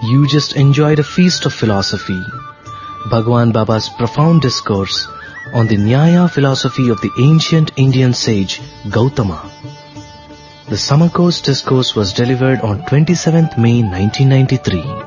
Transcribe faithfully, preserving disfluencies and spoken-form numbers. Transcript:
You just enjoyed a feast of philosophy, Bhagwan Baba's profound discourse on the Nyaya philosophy of the ancient Indian sage Gautama. The summer course discourse was delivered on twenty-seventh May nineteen ninety-three.